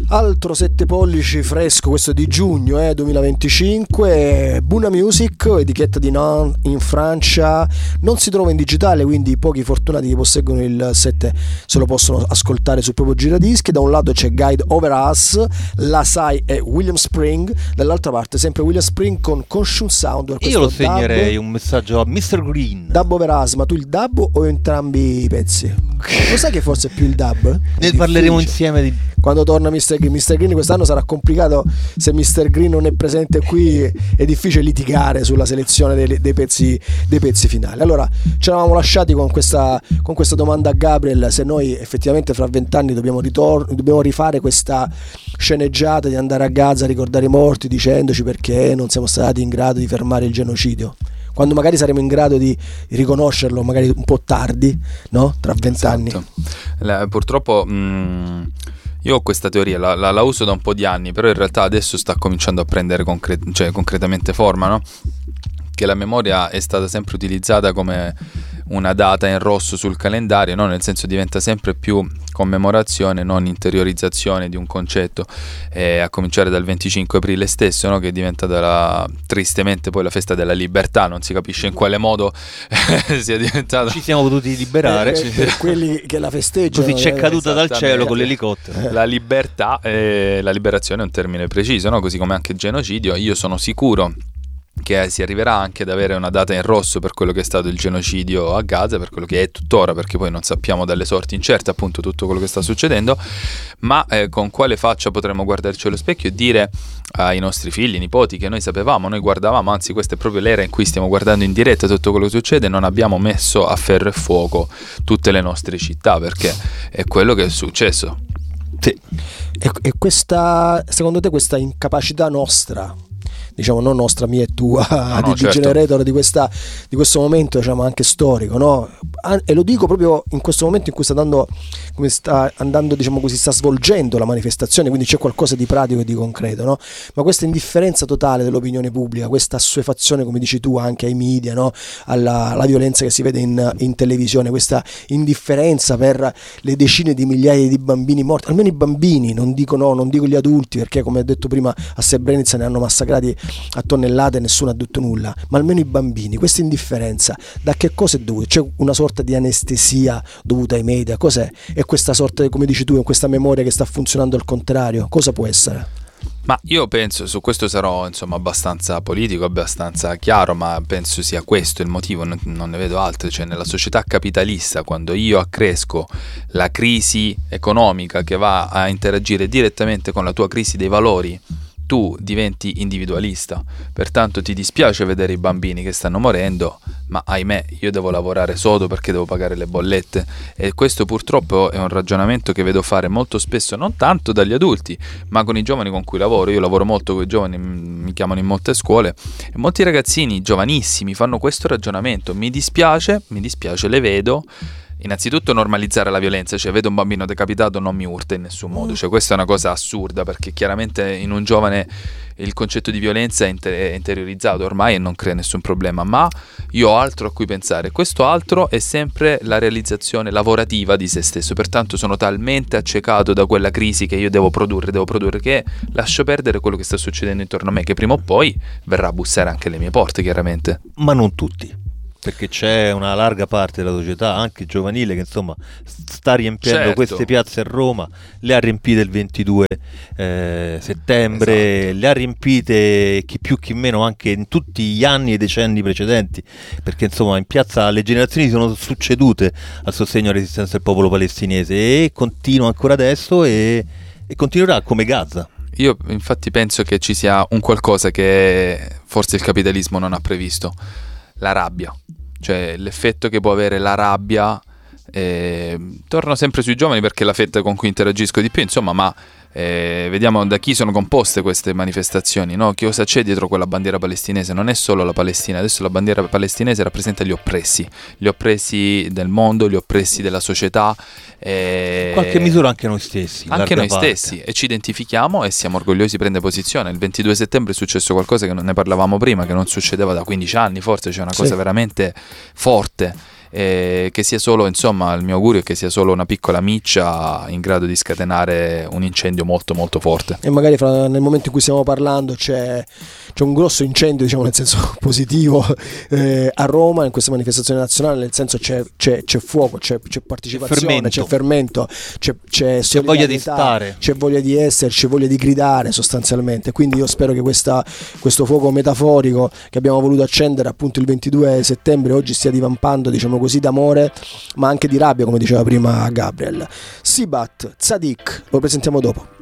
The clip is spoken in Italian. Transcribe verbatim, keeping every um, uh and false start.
Altro sette pollici fresco, questo di giugno eh, duemilaventicinque. Buna Music, etichetta di Nantes in Francia. Non si trova in digitale, quindi i pochi fortunati che posseggono il sette se lo possono ascoltare sul proprio giradischi. Da un lato c'è Guide Over Us, La Sai e William Spring, dall'altra parte sempre William Spring con Conscious Sound. Io lo segnerei dub. Un messaggio a mister Green. Dub Over Us, ma tu il dub o entrambi i pezzi? Lo sai che forse è più il dub? Ne parleremo insieme di... Quando torna mister Green. mister Green quest'anno sarà complicato, se mister Green non è presente qui è difficile litigare sulla selezione dei, dei, pezzi, dei pezzi finali. Allora ci eravamo lasciati con questa, con questa domanda a Gabriel, se noi effettivamente fra vent'anni dobbiamo, ritor- dobbiamo rifare questa sceneggiata di andare a Gaza a ricordare i morti dicendoci perché non siamo stati in grado di fermare il genocidio, quando magari saremo in grado di riconoscerlo magari un po' tardi, no? Tra vent'anni. Esatto. Purtroppo mh... io ho questa teoria, la, la, la uso da un po' di anni, però in realtà adesso sta cominciando a prendere concre- cioè, concretamente forma, no? Che la memoria è stata sempre utilizzata come una data in rosso sul calendario, no? Nel senso diventa sempre più commemorazione, non interiorizzazione di un concetto, eh, a cominciare dal venticinque aprile stesso, no? Che è diventata la, tristemente poi la festa della libertà, non si capisce in quale modo sia diventata. Ci siamo potuti liberare per, per quelli che la festeggiano, così c'è caduta dal cielo con l'elicottero. La libertà, eh, la liberazione è un termine preciso, no? Così come anche il genocidio. Io sono sicuro che si arriverà anche ad avere una data in rosso per quello che è stato il genocidio a Gaza, per quello che è tuttora, perché poi non sappiamo dalle sorti incerte appunto tutto quello che sta succedendo, ma eh, con quale faccia potremo guardarci allo specchio e dire ai nostri figli, nipoti, che noi sapevamo, noi guardavamo, anzi questa è proprio l'era in cui stiamo guardando in diretta tutto quello che succede, non abbiamo messo a ferro e fuoco tutte le nostre città, perché è quello che è successo. Sì. E, e questa, secondo te, questa incapacità nostra, diciamo non nostra, mia e tua, no, di, no, certo. di generator di, questa, di questo momento, diciamo anche storico, no? E lo dico proprio in questo momento in cui sta andando, come sta andando, diciamo così, sta svolgendo la manifestazione, quindi c'è qualcosa di pratico e di concreto, no? Ma questa indifferenza totale dell'opinione pubblica, questa assuefazione, come dici tu, anche ai media, no? alla, alla violenza che si vede in, in televisione, questa indifferenza per le decine di migliaia di bambini morti, almeno i bambini, non dico no, non dico gli adulti, perché come ho detto prima a Srebrenica ne hanno massacrati a tonnellate e nessuno ha detto nulla, ma almeno i bambini. Questa indifferenza da che cosa è dovuta? C'è una sorta di anestesia dovuta ai media? Cos'è? E questa sorta, come dici tu, questa memoria che sta funzionando al contrario, cosa può essere? Ma io penso, su questo sarò insomma abbastanza politico, abbastanza chiaro, ma penso sia questo il motivo, non, non ne vedo altro. Cioè nella società capitalista, quando io accresco la crisi economica che va a interagire direttamente con la tua crisi dei valori, tu diventi individualista, pertanto ti dispiace vedere i bambini che stanno morendo, ma ahimè io devo lavorare sodo perché devo pagare le bollette, e questo purtroppo è un ragionamento che vedo fare molto spesso, non tanto dagli adulti, ma con i giovani con cui lavoro. Io lavoro molto con i giovani, mi chiamano in molte scuole e molti ragazzini giovanissimi fanno questo ragionamento. Mi dispiace, mi dispiace, le vedo. Innanzitutto normalizzare la violenza, cioè vedo un bambino decapitato, non mi urta in nessun modo, cioè questa è una cosa assurda, perché chiaramente in un giovane il concetto di violenza è, inter- è interiorizzato ormai e non crea nessun problema, ma io ho altro a cui pensare. Questo altro è sempre la realizzazione lavorativa di se stesso, pertanto sono talmente accecato da quella crisi che io devo produrre, devo produrre che lascio perdere quello che sta succedendo intorno a me, che prima o poi verrà a bussare anche alle mie porte, chiaramente. Ma non tutti, perché c'è una larga parte della società, anche giovanile, che insomma sta riempiendo certo. queste piazze a Roma, le ha riempite il ventidue eh, settembre, esatto. Le ha riempite chi più chi meno anche in tutti gli anni e decenni precedenti, perché insomma in piazza le generazioni sono succedute al sostegno alla resistenza del popolo palestinese e continua ancora adesso e, e continuerà come Gaza. Io infatti penso che ci sia un qualcosa che forse il capitalismo non ha previsto: la rabbia, cioè l'effetto che può avere la rabbia. Eh, torno sempre sui giovani perché è la fetta con cui interagisco di più, insomma, ma eh, vediamo da chi sono composte queste manifestazioni, no? Che cosa c'è dietro quella bandiera palestinese? Non è solo la Palestina, adesso la bandiera palestinese rappresenta gli oppressi, gli oppressi del mondo, gli oppressi della società, eh, in qualche misura anche noi stessi, anche noi parte. stessi, e ci identifichiamo e siamo orgogliosi di prendere posizione. Il ventidue settembre è successo qualcosa che non ne parlavamo prima, che non succedeva da quindici anni, forse c'è una cosa sì. veramente forte. e che sia solo, insomma, il mio augurio è che sia solo una piccola miccia in grado di scatenare un incendio molto molto forte. E magari fra, nel momento in cui stiamo parlando c'è, c'è un grosso incendio, diciamo nel senso positivo, eh, a Roma in questa manifestazione nazionale, nel senso c'è, c'è, c'è fuoco, c'è, c'è partecipazione, fermento. c'è fermento, c'è, c'è, c'è voglia di stare, c'è voglia di essere, c'è voglia di gridare sostanzialmente. Quindi io spero che questa, questo fuoco metaforico che abbiamo voluto accendere appunto il ventidue settembre oggi stia divampando, diciamo così, d'amore ma anche di rabbia, come diceva prima Gabriel. Sibat, Tzadik, lo presentiamo dopo.